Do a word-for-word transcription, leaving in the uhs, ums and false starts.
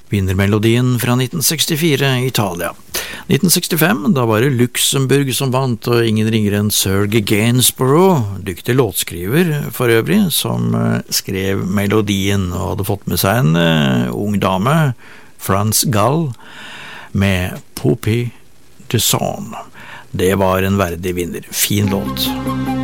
Vinnermelodien fra nitten sekstifire, Italia. nitten sekstifem, da var det Luxemburg som vant, og ingen ringer enn Serge Gainsborough, dyktig låtskriver for øvrig, som skrev melodien og hadde fått med seg en uh, ung dame, Frans Gall, med Poupée de Son. Det var en verdig vinner. Fin låt.